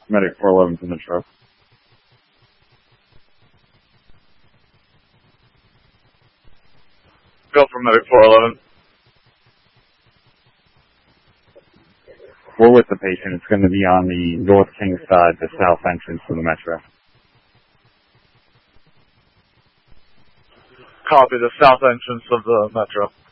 Medic 411 to Metro. Go for Medic 411. We're with the patient. It's going to be on the North King side, the south entrance to the Metro. Copy, the south entrance of the Metro.